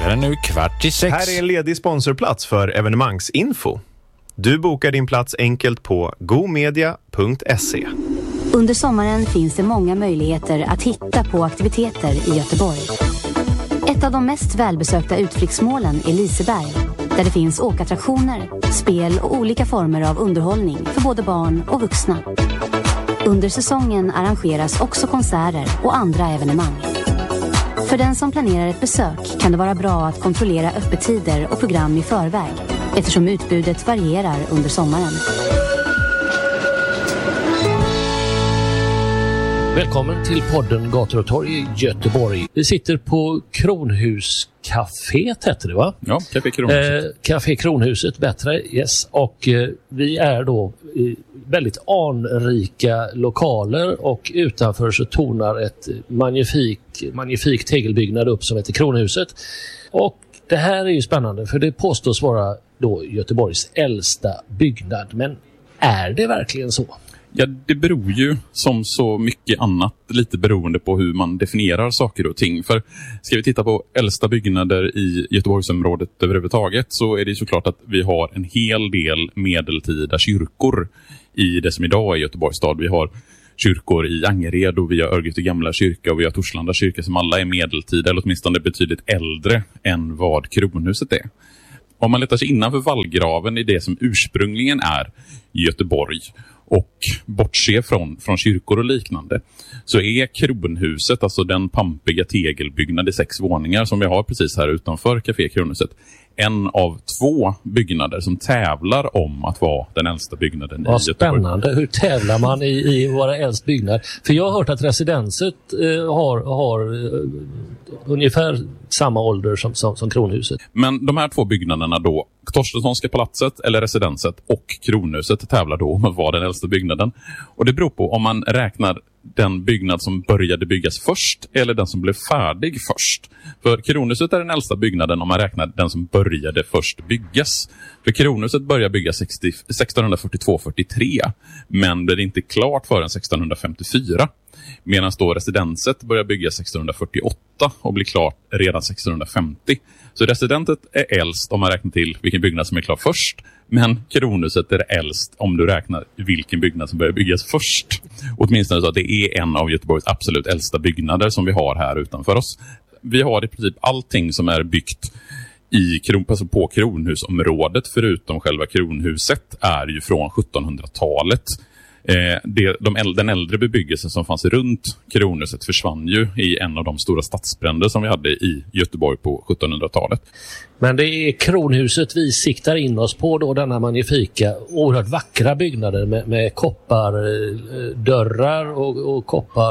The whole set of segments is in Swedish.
Klockan är nu 5:15. Här är en ledig sponsorplats för evenemangsinfo. Du bokar din plats enkelt på gomedia.se. Under sommaren finns det många möjligheter att hitta på aktiviteter i Göteborg. Ett av de mest välbesökta utflyktsmålen är Liseberg, där det finns åkattraktioner, spel och olika former av underhållning för både barn och vuxna. Under säsongen arrangeras också konserter och andra evenemang. För den som planerar ett besök kan det vara bra att kontrollera öppettider och program i förväg, eftersom utbudet varierar under sommaren. Välkommen till podden Gator och torg i Göteborg. Vi sitter på Kronhuscaféet, heter det va? Ja, Café Kronhuset. Café Kronhuset, bättre, yes. Och vi är då i väldigt anrika lokaler och utanför så tornar ett magnifik tegelbyggnad upp som heter Kronhuset. Och det här är ju spännande för det påstås vara då Göteborgs äldsta byggnad. Men är det verkligen så? Ja, det beror ju som så mycket annat lite beroende på hur man definierar saker och ting. För ska vi titta på äldsta byggnader i Göteborgsområdet överhuvudtaget så är det såklart att vi har en hel del medeltida kyrkor i det som idag är Göteborgs stad. Vi har kyrkor i Angered och vi har Örgryte gamla kyrka och vi har Torslanda kyrka som alla är medeltida eller åtminstone betydligt äldre än vad Kronhuset är. Om man letar sig innanför vallgraven i det som ursprungligen är Göteborg och bortse från kyrkor och liknande så är Kronhuset, alltså den pampiga tegelbyggnad i 6 våningar som vi har precis här utanför Café Kronhuset, en av 2 byggnader som tävlar om att vara den äldsta byggnaden i Göteborg. Spännande. Hur tävlar man i våra äldst byggnad? För jag har hört att residenset har ungefär samma ålder som Kronhuset. Men de här 2 byggnaderna då, Torstenssonska palatset eller residenset och Kronhuset tävlar då om att vara den äldsta byggnaden. Och det beror på om man räknar den byggnad som började byggas först eller den som blev färdig först. För Kronhuset är den äldsta byggnaden om man räknar den som började först byggas. För Kronhuset började byggas 1642-43 men blev inte klart förrän 1654. Medan då residenset började byggas 1648 och blir klart redan 1650. Så residentet är äldst om man räknar till vilken byggnad som är klar först. Men Kronhuset är äldst om du räknar vilken byggnad som börjar byggas först. Åtminstone så att det är en av Göteborgs absolut äldsta byggnader som vi har här utanför oss. Vi har i princip allting som är byggt på Kronhusområdet förutom själva Kronhuset är ju från 1700-talet. Den äldre bebyggelsen som fanns runt Kronhuset försvann ju i en av de stora stadsbränder som vi hade i Göteborg på 1700-talet. Men det är Kronhuset vi siktar in oss på då, denna magnifika, oerhört vackra byggnader med koppardörrar och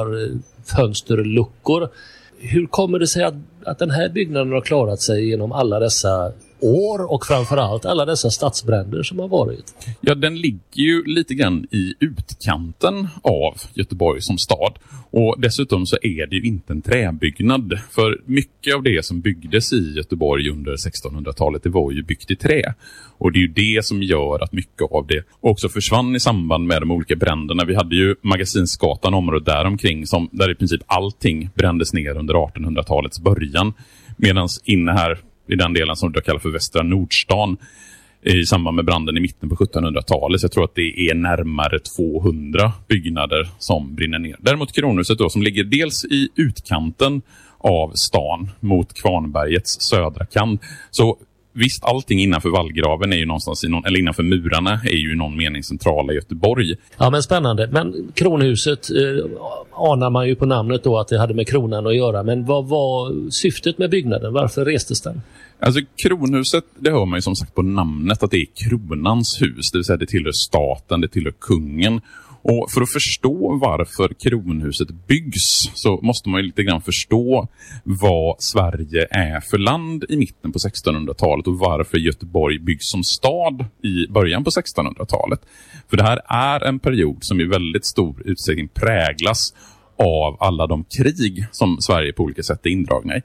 kopparfönsterluckor. Hur kommer det sig att den här byggnaden har klarat sig genom alla dessa år och framförallt alla dessa stadsbränder som har varit? Ja, den ligger ju lite grann i utkanten av Göteborg som stad. Och dessutom så är det ju inte en träbyggnad. För mycket av det som byggdes i Göteborg under 1600-talet det var ju byggt i trä. Och det är ju det som gör att mycket av det också försvann i samband med de olika bränderna. Vi hade ju Magasinsgatan området däromkring där i princip allting brändes ner under 1800-talets början. Medan inne här i den delen som du kallar för Västra Nordstan i samband med branden i mitten på 1700-talet. Så jag tror att det är närmare 200 byggnader som brinner ner. Däremot Kronhuset då, som ligger dels i utkanten av stan mot Kvarnbergets södra kant. Så visst, allting innanför vallgraven är ju någonstans eller innanför murarna är ju i någon mening centrala i Göteborg. Ja, men spännande. Men Kronhuset anar man ju på namnet då att det hade med kronan att göra. Men vad var syftet med byggnaden? Varför restes den? Alltså Kronhuset, det hör man ju som sagt på namnet att det är kronans hus. Det vill säga det tillhör staten, det tillhör kungen. Och för att förstå varför Kronhuset byggs så måste man ju lite grann förstå vad Sverige är för land i mitten på 1600-talet och varför Göteborg byggs som stad i början på 1600-talet. För det här är en period som i väldigt stor utsträckning präglas av alla de krig som Sverige på olika sätt är indragna i.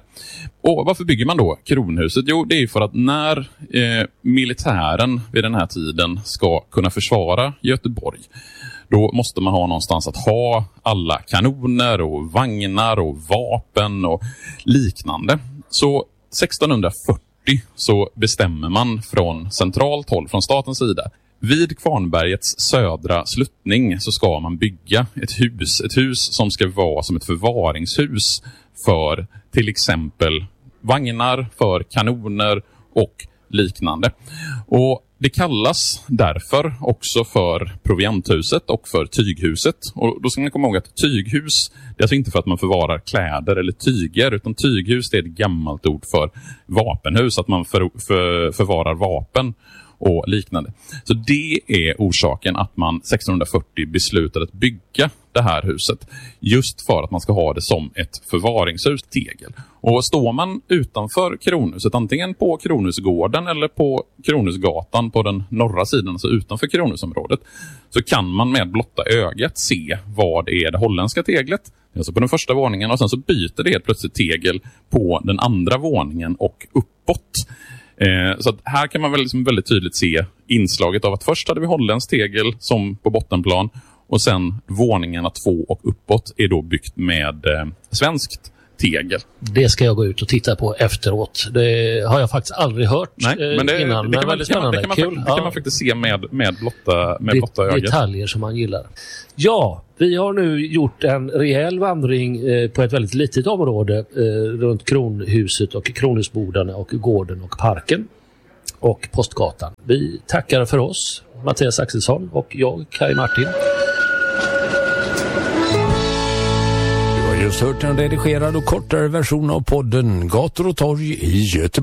Och varför bygger man då Kronhuset? Jo, det är för att när militären vid den här tiden ska kunna försvara Göteborg, då måste man ha någonstans att ha alla kanoner och vagnar och vapen och liknande. Så 1640 så bestämmer man från centralt håll, från statens sida, vid Kvarnbergets södra sluttning så ska man bygga ett hus som ska vara som ett förvaringshus för till exempel vagnar, för kanoner och liknande. Och det kallas därför också för provianthuset och för tyghuset. Och då ska man komma ihåg att tyghus, det är alltså inte för att man förvarar kläder eller tyger, utan tyghus är ett gammalt ord för vapenhus, att man förvarar vapen och liknande. Så det är orsaken att man 1640 beslutade att bygga det här huset. Just för att man ska ha det som ett förvaringshus, tegel. Och står man utanför Kronhuset, antingen på Kronhusgården eller på Kronhusgatan på den norra sidan, alltså utanför Kronhusområdet, så kan man med blotta ögat se vad är det holländska teglet. Alltså på den första våningen, och sen så byter det helt plötsligt tegel på den andra våningen och uppåt. Så att här kan man väl liksom väldigt tydligt se inslaget av att först hade vi holländsk tegel som på bottenplan, och sen våningarna 2 och uppåt är då byggt med svenskt tegel. Det ska jag gå ut och titta på efteråt. Det har jag faktiskt aldrig hört innan. Det kan man faktiskt se med blotta ögat. Detaljer som man gillar. Ja, vi har nu gjort en rejäl vandring på ett väldigt litet område runt Kronhuset och Kronhusbodarna och gården och parken och Postgatan. Vi tackar för oss, Mattias Axelsson och jag, Kai Martin. Just hört en redigerad och kortare version av podden Gator och torg i Göteborg.